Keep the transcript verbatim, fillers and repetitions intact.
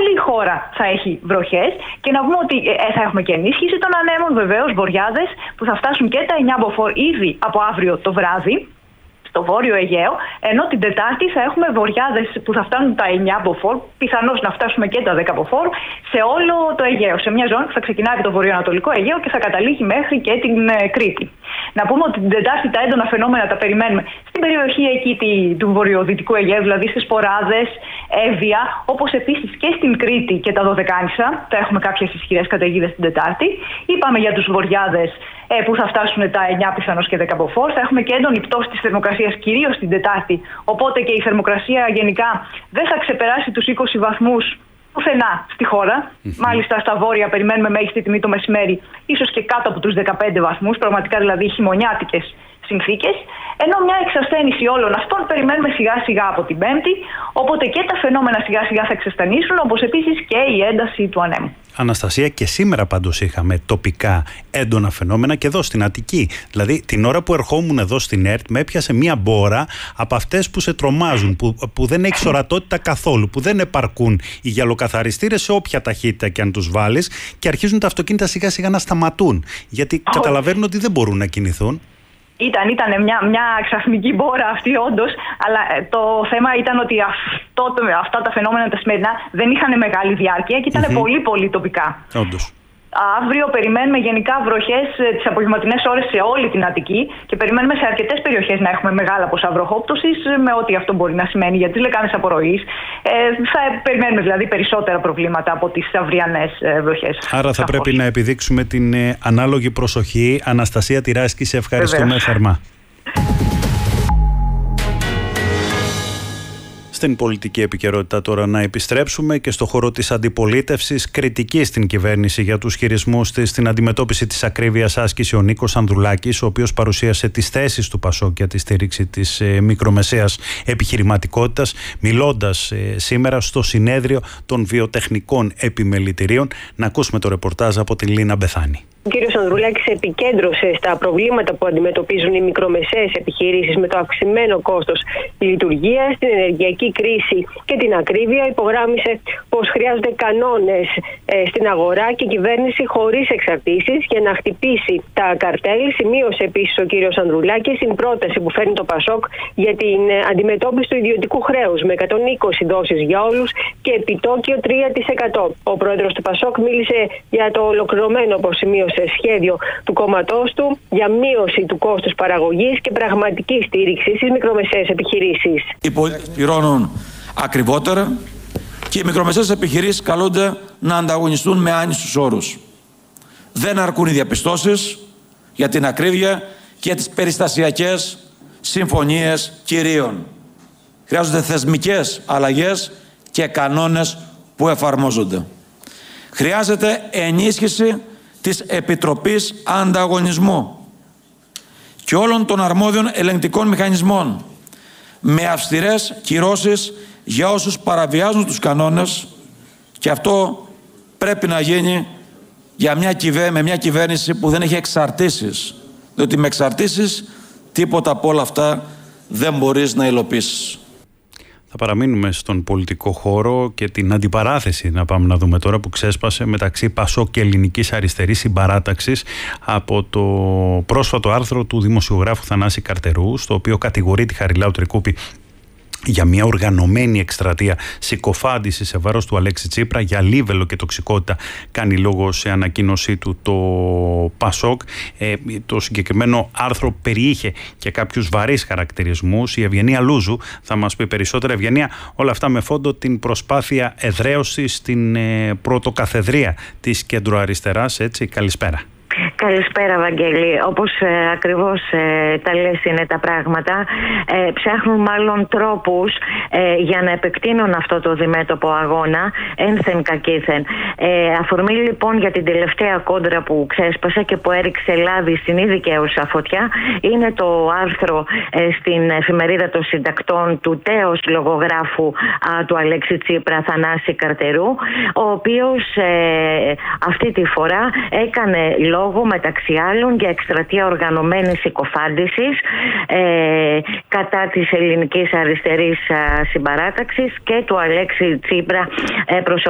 όλη η χώρα θα έχει βροχές και να πούμε ότι ε, θα έχουμε και ενίσχυση των ανέμων, βεβαίως, βοριάδες που θα φτάσουν και τα εννιά μποφόρ ήδη από αύριο το βράδυ στο Βόρειο Αιγαίο, ενώ την Τετάρτη θα έχουμε βοριάδες που θα φτάνουν τα εννιά μποφόρ, πιθανώς να φτάσουμε και τα δέκα μποφόρ, σε όλο το Αιγαίο, σε μια ζώνη που θα ξεκινάει από το βορειοανατολικό Αιγαίο και θα καταλήγει μέχρι και την ε, Κρήτη. Να πούμε ότι την Τετάρτη τα έντονα φαινόμενα τα περιμένουμε στην περιοχή εκεί του βορειοδυτικού Αιγαίου, δηλαδή στις Ποράδες, Εύβοια, όπως επίσης και στην Κρήτη και τα Δωδεκάνησα. Θα έχουμε κάποιες ισχυρές καταιγίδες την Τετάρτη. Είπαμε για τους βοριάδες ε, που θα φτάσουν τα εννιά πιθανώς και δέκα μποφόρ. Θα έχουμε και έντονη πτώση της θερμοκρασίας κυρίως την Τετάρτη. Οπότε και η θερμοκρασία γενικά δεν θα ξεπεράσει τους είκοσι βαθμούς πουθενά στη χώρα. Mm-hmm. Μάλιστα στα βόρεια περιμένουμε μέγιστη τιμή το μεσημέρι, ίσως και κάτω από τους δεκαπέντε βαθμούς, πραγματικά δηλαδή χειμωνιάτικες συνθήκες. Ενώ μια εξασθένηση όλων αυτών περιμένουμε σιγά σιγά από την Πέμπτη, οπότε και τα φαινόμενα σιγά σιγά θα εξασθενήσουν, όπως επίσης και η ένταση του ανέμου. Αναστασία, και σήμερα πάντως είχαμε τοπικά έντονα φαινόμενα και εδώ στην Αττική. Δηλαδή την ώρα που ερχόμουν εδώ στην ΕΡΤ με έπιασε μία μπόρα από αυτές που σε τρομάζουν, που, που δεν έχεις ορατότητα καθόλου, που δεν επαρκούν οι γυαλοκαθαριστήρες σε όποια ταχύτητα και αν τους βάλεις και αρχίζουν τα αυτοκίνητα σιγά σιγά να σταματούν, γιατί oh. καταλαβαίνουν ότι δεν μπορούν να κινηθούν. Ήταν, ήταν μια, μια ξαφνική μπόρα αυτή όντως, αλλά το θέμα ήταν ότι αυτό, αυτά τα φαινόμενα τα σημερινά δεν είχαν μεγάλη διάρκεια και ήταν mm-hmm. πολύ πολύ τοπικά. Όντως. Αύριο περιμένουμε γενικά βροχές τις απογευματινές ώρες σε όλη την Αττική και περιμένουμε σε αρκετές περιοχές να έχουμε μεγάλα ποσά βροχόπτωσης, με ό,τι αυτό μπορεί να σημαίνει για τις λεκάνες απορροής. Ε, θα περιμένουμε δηλαδή περισσότερα προβλήματα από τις αυριανές βροχές. Άρα θα πρέπει να επιδείξουμε την ε, ανάλογη προσοχή. Αναστασία Τυράσκη, σε ευχαριστούμε Βεβαίως. θερμά. Στην πολιτική επικαιρότητα τώρα να επιστρέψουμε και στο χώρο της αντιπολίτευσης. Κριτική στην κυβέρνηση για τους χειρισμούς της στην αντιμετώπιση της ακρίβειας άσκησε ο Νίκος Ανδρουλάκης, ο οποίος παρουσίασε τις θέσεις του ΠΑΣΟΚ για τη στήριξη της ε, μικρομεσαίας επιχειρηματικότητας, μιλώντας ε, σήμερα στο συνέδριο των βιοτεχνικών επιμελητηρίων. Να ακούσουμε το ρεπορτάζ από την Λίνα Μπεθάνη. Ο κ. Ανδρουλάκης επικέντρωσε στα προβλήματα που αντιμετωπίζουν οι μικρομεσαίες επιχειρήσεις με το αυξημένο κόστος λειτουργίας, την ενεργειακή κρίση και την ακρίβεια. Υπογράμμισε πως χρειάζονται κανόνες ε, στην αγορά και κυβέρνηση χωρίς εξαρτήσεις για να χτυπήσει τα καρτέλ. Σημείωσε επίσης ο κ. Ανδρουλάκης την πρόταση που φέρνει το ΠΑΣΟΚ για την αντιμετώπιση του ιδιωτικού χρέους με εκατόν είκοσι δόσεις για όλους και επιτόκιο τρία τοις εκατό. Ο πρόεδρος του ΠΑΣΟΚ μίλησε για το ολοκληρωμένο, όπως σημείωσε, σε σχέδιο του κόμματός του για μείωση του κόστους παραγωγής και πραγματική στήριξη στις μικρομεσαίες επιχειρήσεις. Οι πολίτες πληρώνουν ακριβότερα και οι μικρομεσαίες επιχειρήσεις καλούνται να ανταγωνιστούν με άνισους όρους. Δεν αρκούν οι διαπιστώσεις για την ακρίβεια και τις περιστασιακές συμφωνίες κυρίων. Χρειάζονται θεσμικές αλλαγές και κανόνες που εφαρμόζονται. Χρειάζεται ενίσχυση της Επιτροπής Ανταγωνισμού και όλων των αρμόδιων ελεγκτικών μηχανισμών με αυστηρές κυρώσεις για όσους παραβιάζουν τους κανόνες, και αυτό πρέπει να γίνει για μια κυβέ, με μια κυβέρνηση που δεν έχει εξαρτήσεις, διότι με εξαρτήσεις τίποτα από όλα αυτά δεν μπορείς να υλοποιήσεις. Θα παραμείνουμε στον πολιτικό χώρο και την αντιπαράθεση, να πάμε να δούμε τώρα, που ξέσπασε μεταξύ ΠΑΣΟΚ και Ελληνικής Αριστερής Συμπαράταξης από το πρόσφατο άρθρο του δημοσιογράφου Θανάση Καρτερού, στο οποίο κατηγορεί τη Χαριλάου Τρικούπη για μια οργανωμένη εκστρατεία συκοφάντηση σε βάρος του Αλέξη Τσίπρα, για λίβελο και τοξικότητα κάνει λόγο σε ανακοίνωσή του το ΠΑΣΟΚ. Ε, το συγκεκριμένο άρθρο περιείχε και κάποιους βαρύς χαρακτηρισμούς. Η Ευγενία Λούζου θα μας πει περισσότερα. Ευγενία, όλα αυτά με φόντο την προσπάθεια εδραίωσης στην ε, πρωτοκαθεδρία της κεντροαριστεράς, έτσι. Καλησπέρα. Καλησπέρα, Βαγγέλη. Όπως ε, ακριβώς ε, τα λες είναι τα πράγματα. Ε, ψάχνουν μάλλον τρόπους ε, για να επεκτείνουν αυτό το διμέτωπο αγώνα, ένθεν κακήθεν. Ε, αφορμή λοιπόν για την τελευταία κόντρα που ξέσπασε και που έριξε λάδι στην ήδη δικαίουσα φωτιά είναι το άρθρο ε, στην εφημερίδα των συντακτών του τέος λογογράφου α, του Αλέξη Τσίπρα, Θανάση Καρτερού, ο οποίος ε, αυτή τη φορά έκανε λόγο μεταξύ άλλων για εκστρατεία οργανωμένης συκοφάντησης ε, κατά της Ελληνικής Αριστερής Συμπαράταξης και του Αλέξη Τσίπρα ε, προς